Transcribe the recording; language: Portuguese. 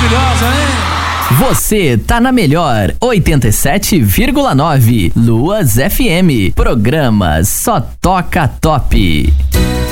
maravilhosa, hein? Você tá na melhor 87,9 Luas FM. Programa Só Toca Top.